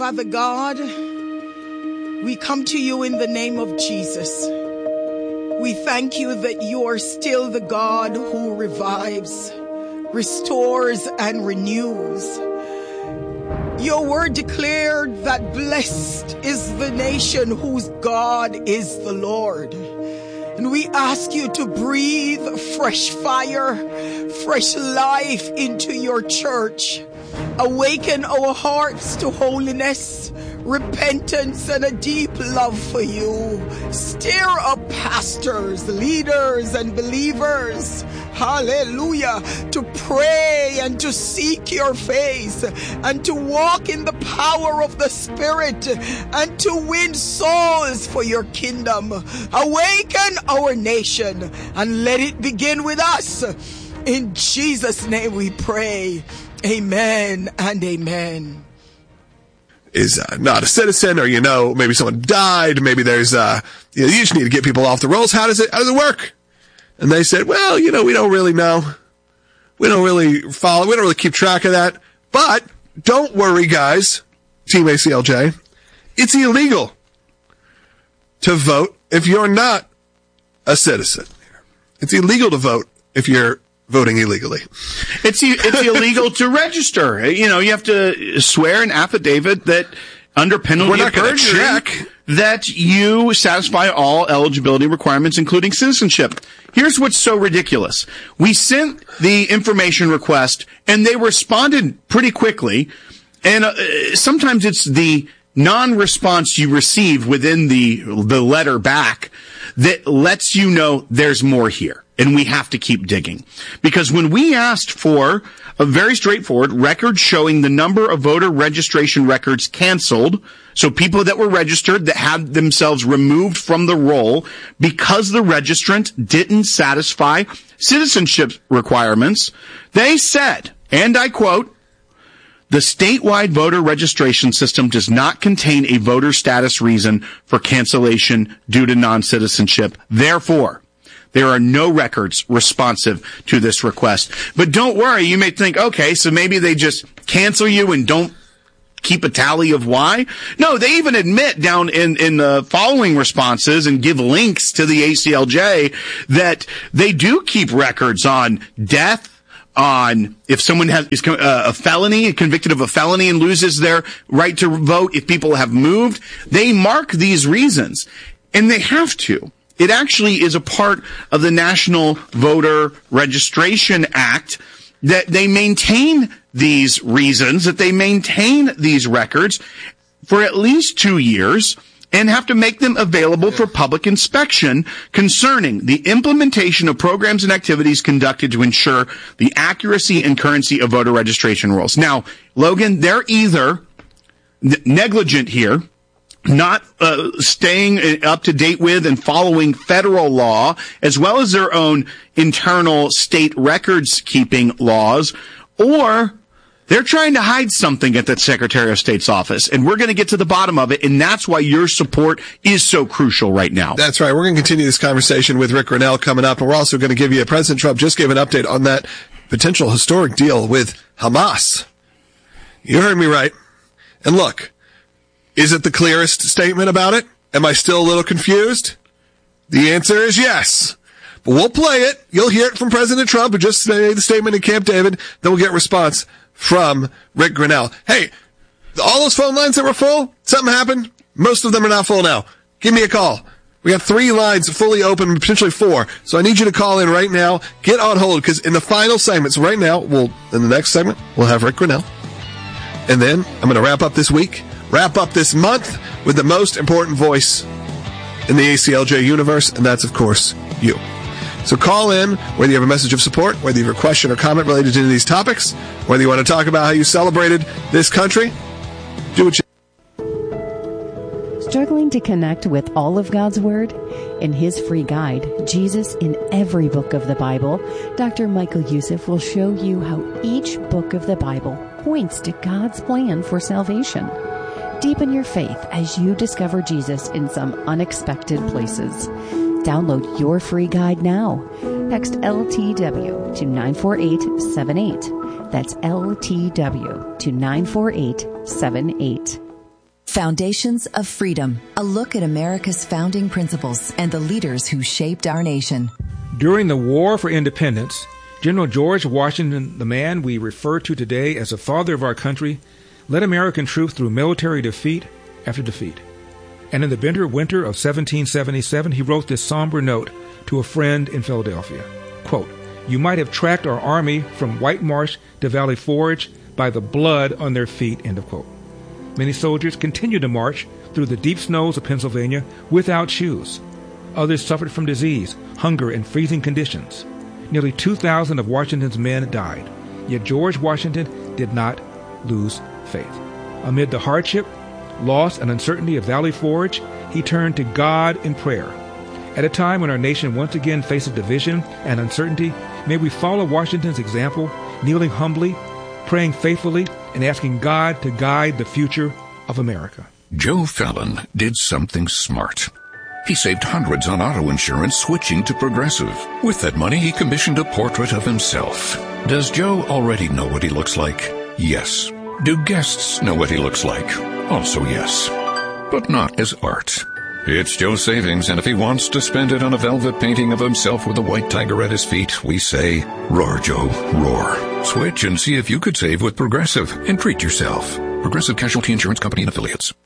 Father God, we come to you in the name of Jesus. We thank you that you are still the God who revives, restores, and renews. Your word declared that blessed is the nation whose God is the Lord. And we ask you to breathe fresh fire, fresh life into your church. Awaken our hearts to holiness, repentance, and a deep love for you. Stir up pastors, leaders, and believers, hallelujah, to pray and to seek your face and to walk in the power of the Spirit and to win souls for your kingdom. Awaken our nation and let it begin with us. In Jesus' name we pray. Amen and amen. Is not a citizen, or maybe someone died, maybe there's you just need to get people off the rolls. How does it work? And they said, well, we don't really know. We don't really follow. We don't really keep track of that. But don't worry, guys. Team ACLJ, it's illegal to vote if you're not a citizen. It's illegal to vote if you're voting illegally. It's illegal to register. You have to swear an affidavit that under penalty of perjury that you satisfy all eligibility requirements, including citizenship. Here's what's so ridiculous. We sent the information request and they responded pretty quickly. And sometimes it's the non-response you receive within the letter back that lets you know there's more here. And we have to keep digging. Because when we asked for a very straightforward record showing the number of voter registration records canceled, so people that were registered that had themselves removed from the roll because the registrant didn't satisfy citizenship requirements, they said, and I quote, "The statewide voter registration system does not contain a voter status reason for cancellation due to non-citizenship. Therefore, there are no records responsive to this request." But don't worry, you may think, okay, so maybe they just cancel you and don't keep a tally of why. No, they even admit down in the following responses and give links to the ACLJ that they do keep records on death, on if someone is a felony, convicted of a felony and loses their right to vote, if people have moved. They mark these reasons, and they have to. It actually is a part of the National Voter Registration Act that they maintain these reasons, that they maintain these records for at least 2 years and have to make them available for public inspection concerning the implementation of programs and activities conducted to ensure the accuracy and currency of voter registration rolls. Now, Logan, they're either negligent here, not staying up to date with and following federal law, as well as their own internal state records keeping laws, or they're trying to hide something at that Secretary of State's office, and we're going to get to the bottom of it, and that's why your support is so crucial right now. That's right. We're going to continue this conversation with Rick Grenell coming up, and we're also going to give you President Trump just gave an update on that potential historic deal with Hamas. You heard me right. And look, is it the clearest statement about it? Am I still a little confused? The answer is yes. But we'll play it. You'll hear it from President Trump, who just made the statement in Camp David. Then we'll get a response from Rick Grenell. Hey, all those phone lines that were full, something happened. Most of them are not full now. Give me a call. We got 3 lines fully open, potentially 4. So I need you to call in right now. Get on hold, because in the final segment, so right now, in the next segment, we'll have Rick Grenell. And then I'm going to wrap up this week, wrap up this month with the most important voice in the ACLJ universe, and that's, of course, you. So call in, whether you have a message of support, whether you have a question or comment related to these topics, whether you want to talk about how you celebrated this country, do what you... Struggling to connect with all of God's Word? In his free guide, Jesus in Every Book of the Bible, Dr. Michael Youssef will show you how each book of the Bible points to God's plan for salvation. Deepen your faith as you discover Jesus in some unexpected places. Download your free guide now. Text LTW to 94878. That's LTW to 94878. Foundations of Freedom, a look at America's founding principles and the leaders who shaped our nation. During the War for Independence, General George Washington, the man we refer to today as the father of our country, led American troops through military defeat after defeat. And in the bitter winter of 1777, he wrote this somber note to a friend in Philadelphia. Quote, "You might have tracked our army from White Marsh to Valley Forge by the blood on their feet," end of quote. Many soldiers continued to march through the deep snows of Pennsylvania without shoes. Others suffered from disease, hunger, and freezing conditions. Nearly 2,000 of Washington's men died. Yet George Washington did not lose faith. Amid the hardship, loss, and uncertainty of Valley Forge, he turned to God in prayer. At a time when our nation once again faces division and uncertainty, may we follow Washington's example, kneeling humbly, praying faithfully, and asking God to guide the future of America. Joe Fallon did something smart. He saved hundreds on auto insurance switching to Progressive. With that money, he commissioned a portrait of himself. Does Joe already know what he looks like? Yes. Do guests know what he looks like? Also yes. But not as art. It's Joe's savings, and if he wants to spend it on a velvet painting of himself with a white tiger at his feet, we say, roar, Joe, roar. Switch and see if you could save with Progressive and treat yourself. Progressive Casualty Insurance Company and Affiliates.